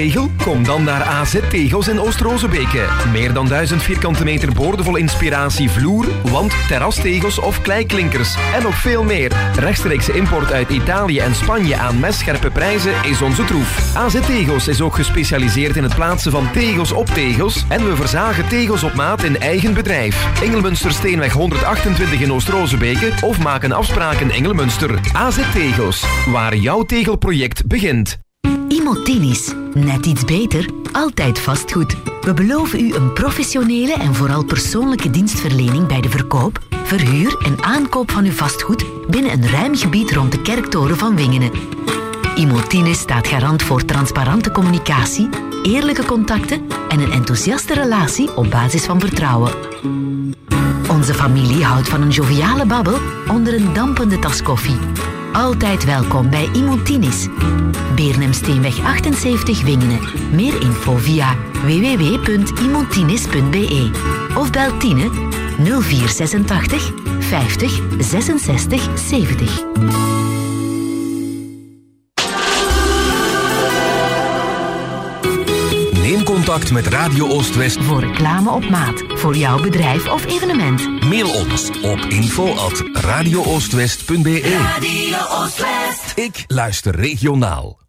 Tegel? Kom dan naar AZ Tegels in Oost-Rozebeke. Meer dan 1000 vierkante meter boordevol inspiratie vloer, wand, terrastegels of kleiklinkers. En nog veel meer. Rechtstreekse import uit Italië en Spanje aan messcherpe prijzen is onze troef. AZ Tegels is ook gespecialiseerd in het plaatsen van tegels op tegels en we verzagen tegels op maat in eigen bedrijf. Engelmunstersteenweg 128 in Oost-Rozebeke of maak een afspraak in Engelmunster. AZ Tegels, waar jouw tegelproject begint. Imotinis. Net iets beter, altijd vastgoed. We beloven u een professionele en vooral persoonlijke dienstverlening bij de verkoop, verhuur en aankoop van uw vastgoed binnen een ruim gebied rond de kerktoren van Wingenen. Imotinis staat garant voor transparante communicatie, eerlijke contacten en een enthousiaste relatie op basis van vertrouwen. Onze familie houdt van een joviale babbel onder een dampende tas koffie. Altijd welkom bij Imotinis. Beernemsteenweg 78 Wingenen. Meer info via www.imotinis.be of bel Tine 0486 50 66 70. Neem contact met Radio Oost-West voor reclame op maat, voor jouw bedrijf of evenement. Mail ons op info@radiooostwest.be. Radio Oost-West. Ik luister regionaal.